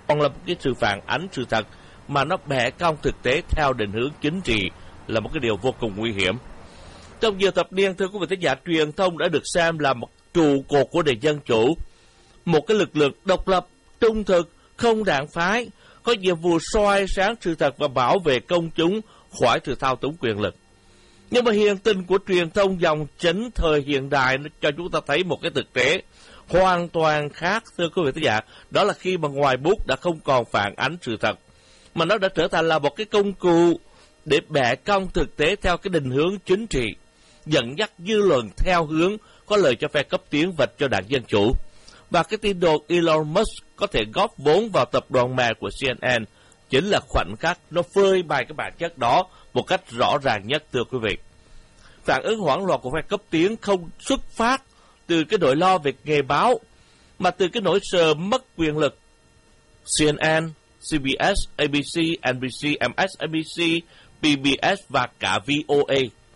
còn là một cái sự phản ánh sự thật mà nó bẻ cong thực tế theo định hướng chính trị là một cái điều vô cùng nguy hiểm. Trong nhiều thập niên, thưa quý vị thính giả, truyền thông đã được xem là một trụ cột của nền dân chủ, một cái lực lượng độc lập, trung thực, không đảng phái, có nhiệm vụ soi sáng sự thật và bảo vệ công chúng khỏi sự thao túng quyền lực. Nhưng mà hiện tình của truyền thông dòng chính thời hiện đại cho chúng ta thấy một cái thực tế hoàn toàn khác, thưa quý vị thính giả. Đó là khi mà ngoài bút đã không còn phản ánh sự thật, mà nó đã trở thành là một cái công cụ để bẻ cong thực tế theo cái định hướng chính trị, dẫn dắt dư luận theo hướng có lợi cho phe cấp tiến vật cho đảng Dân Chủ. Và cái tin đồn Elon Musk có thể góp vốn vào tập đoàn mẹ của CNN chính là khoảnh khắc nó phơi bày cái bản chất đó một cách rõ ràng nhất, thưa quý vị. Phản ứng hoảng loạn của phe cấp tiến không xuất phát từ cái nỗi lo về nghề báo, mà từ cái nỗi sợ mất quyền lực. CNN, CBS, ABC, NBC, MSNBC, PBS và cả VOA,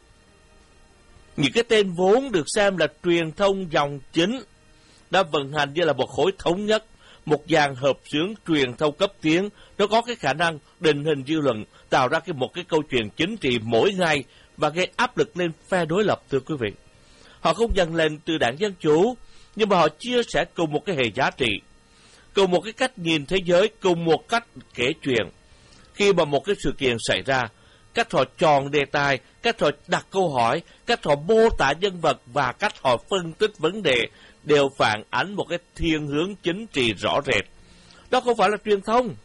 những cái tên vốn được xem là truyền thông dòng chính, đã vận hành như là một khối thống nhất, một dàn hợp xướng truyền thông cấp tiến. Nó có cái khả năng định hình dư luận, tạo ra một cái câu chuyện chính trị mỗi ngày và gây áp lực lên phe đối lập, thưa quý vị. Họ không dần lên từ đảng Dân Chủ, nhưng mà họ chia sẻ cùng một cái hệ giá trị, cùng một cái cách nhìn thế giới, cùng một cách kể chuyện. Khi mà một cái sự kiện xảy ra, cách họ chọn đề tài, cách họ đặt câu hỏi, cách họ mô tả nhân vật và cách họ phân tích vấn đề đều phản ánh một cái thiên hướng chính trị rõ rệt. Đó không phải là truyền thông,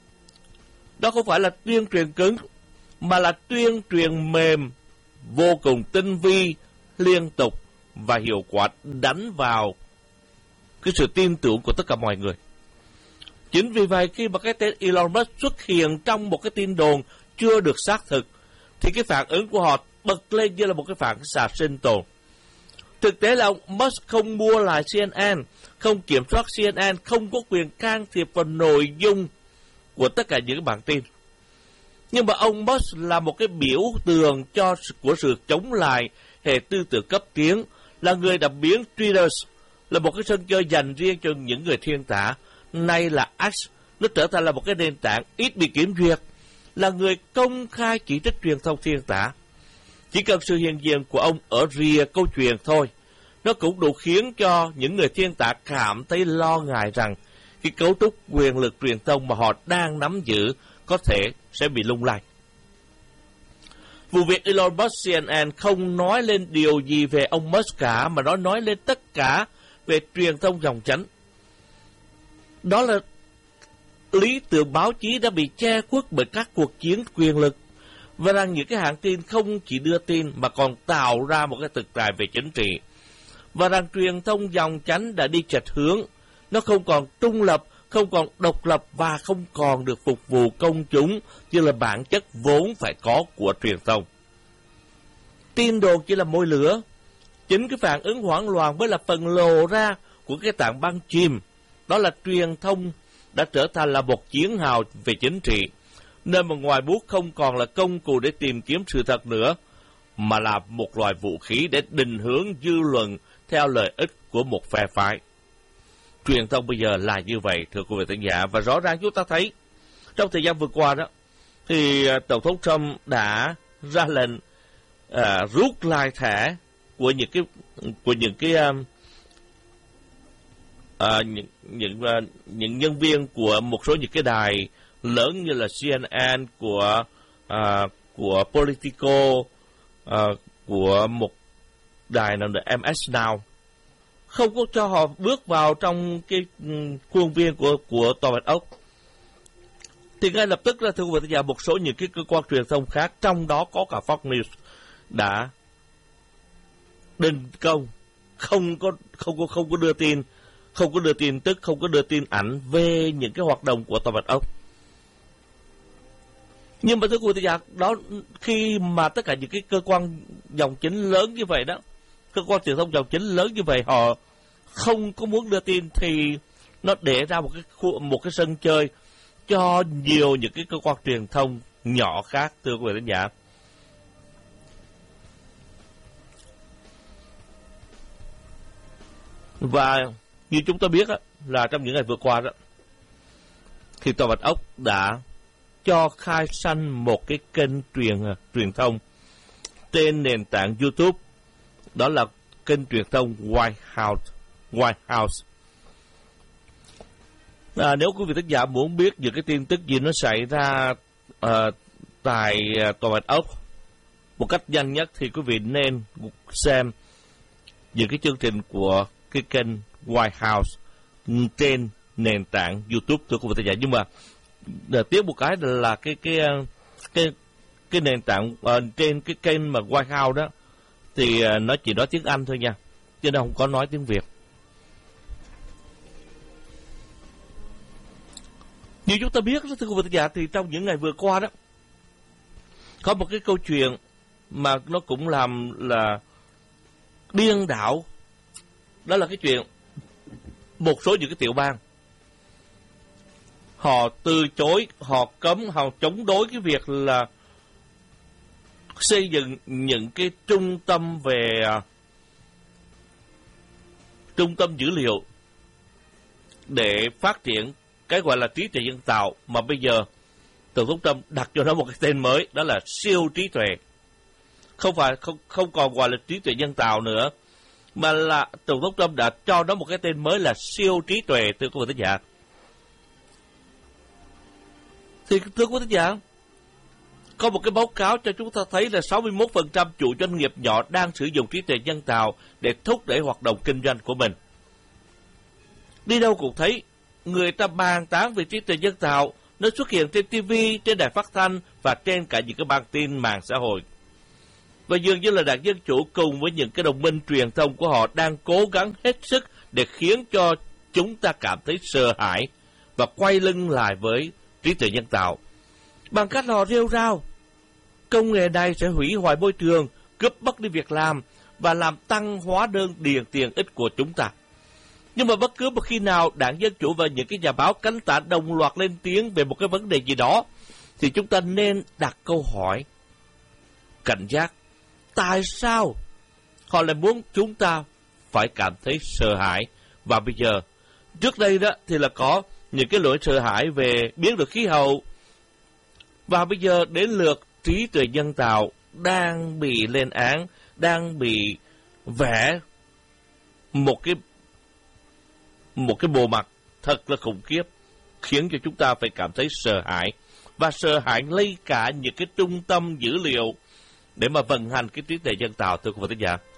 đó không phải là tuyên truyền cứng, mà là tuyên truyền mềm, vô cùng tinh vi, liên tục và hiệu quả, đánh vào cái sự tin tưởng của tất cả mọi người. Chính vì vậy, khi mà cái tên Elon Musk xuất hiện trong một cái tin đồn chưa được xác thực, thì cái phản ứng của họ bật lên như là một cái phản xạ sinh tồn. Thực tế là ông Musk không mua lại CNN, không kiểm soát CNN, không có quyền can thiệp vào nội dung của tất cả những bản tin. Nhưng mà ông Musk là một cái biểu tượng của sự chống lại hệ tư tưởng cấp tiến, là người đã biến Twitter là một cái sân chơi dành riêng cho những người thiên tả. Nay là X, nó trở thành là một cái nền tảng ít bị kiểm duyệt, là người công khai chỉ trích truyền thông thiên tả. Chỉ cần sự hiện diện của ông ở rìa câu chuyện thôi, nó cũng đủ khiến cho những người thiên tả cảm thấy lo ngại rằng cái cấu trúc quyền lực truyền thông mà họ đang nắm giữ có thể sẽ bị lung lay. Vụ việc Elon Musk, CNN không nói lên điều gì về ông Musk cả, mà nó nói lên tất cả về truyền thông dòng chánh. Đó là lý tưởng báo chí đã bị che khuất bởi các cuộc chiến quyền lực, và rằng những cái hãng tin không chỉ đưa tin mà còn tạo ra một cái thực tại về chính trị, và rằng truyền thông dòng chánh đã đi chệch hướng, nó không còn trung lập, không còn độc lập và không còn được phục vụ công chúng như là bản chất vốn phải có của truyền thông. Tin đồn chỉ là mồi lửa, chính cái phản ứng hoảng loạn mới là phần lộ ra của cái tảng băng chìm. Đó là truyền thông đã trở thành là một chiến hào về chính trị, nơi mà ngoài bút không còn là công cụ để tìm kiếm sự thật nữa, mà là một loại vũ khí để định hướng dư luận theo lợi ích của một phe phái. Truyền thông bây giờ là như vậy, thưa quý vị khán giả, và rõ ràng chúng ta thấy trong thời gian vừa qua đó, thì Tổng thống Trump đã ra lệnh rút lại thẻ của những nhân viên của một số những cái đài lớn như là CNN, của Politico, của một đài nào là MS Now, không có cho họ bước vào trong cái khuôn viên của Tòa Bạch Ốc. Thì ngay lập tức là thưa quý vị, một số những cái cơ quan truyền thông khác, trong đó có cả Fox News, đã đình công không có đưa tin, không có đưa tin tức, không có đưa tin ảnh về những cái hoạt động của Tòa Bạch Ốc. Nhưng mà thưa quý vị đó, khi mà tất cả những cái cơ quan dòng chính lớn như vậy đó, cơ quan truyền thông dòng chính lớn như vậy, họ không có muốn đưa tin, thì nó để ra một cái sân chơi cho nhiều những cái cơ quan truyền thông nhỏ khác, thưa quý vị khán giả. Và như chúng ta biết á, là trong những ngày vừa qua đó, thì Tòa Bạch Ốc đã cho khai sanh một cái kênh truyền thông trên nền tảng YouTube, đó là kênh truyền thông White House. Nếu quý vị thính giả muốn biết những cái tin tức gì nó xảy ra tại Tòa Bạch Ốc một cách nhanh nhất, thì quý vị nên xem những cái chương trình của cái kênh White House trên nền tảng YouTube, thưa quý vị thính giả. Nhưng mà tiếc một cái là cái nền tảng trên cái kênh mà White House đó thì nó chỉ nói tiếng Anh thôi nha, chứ nó không có nói tiếng Việt. Như chúng ta biết, thưa quý vị thính giả, thì trong những ngày vừa qua đó có một cái câu chuyện mà nó cũng làm là điên đảo. Đó là cái chuyện một số những cái tiểu bang họ từ chối, họ cấm, họ chống đối cái việc là xây dựng những cái trung tâm dữ liệu để phát triển cái gọi là trí tuệ nhân tạo, mà bây giờ Tổng thống Trump đặt cho nó một cái tên mới, đó là siêu trí tuệ. Không còn gọi là trí tuệ nhân tạo nữa, mà là Tổng thống Trump đã cho nó một cái tên mới là siêu trí tuệ, thưa quý vị thính giả. Thì thưa quý vị thính giả, có một cái báo cáo cho chúng ta thấy là 61% chủ doanh nghiệp nhỏ đang sử dụng trí tuệ nhân tạo để thúc đẩy hoạt động kinh doanh của mình. Đi đâu cũng thấy người ta bàn tán về trí tuệ nhân tạo, nó xuất hiện trên TV, trên đài phát thanh và trên cả những cái bản tin mạng xã hội. Và dường như là Đảng Dân Chủ cùng với những cái đồng minh truyền thông của họ đang cố gắng hết sức để khiến cho chúng ta cảm thấy sợ hãi và quay lưng lại với trí tuệ nhân tạo. Bằng cách họ rêu rao, công nghệ này sẽ hủy hoại môi trường, cướp mất đi việc làm và làm tăng hóa đơn điền tiền ích của chúng ta. Nhưng mà bất cứ một khi nào Đảng Dân Chủ và những cái nhà báo cánh tả đồng loạt lên tiếng về một cái vấn đề gì đó, thì chúng ta nên đặt câu hỏi cảnh giác. Tại sao họ lại muốn chúng ta phải cảm thấy sợ hãi? Và bây giờ, trước đây đó thì là có những cái nỗi sợ hãi về biến đổi khí hậu, và bây giờ đến lượt trí tuệ nhân tạo đang bị lên án, đang bị vẽ một cái bộ mặt thật là khủng khiếp, khiến cho chúng ta phải cảm thấy sợ hãi, và sợ hãi lấy cả những cái trung tâm dữ liệu để mà vận hành cái trí tuệ nhân tạo, thưa quý vị thính giả.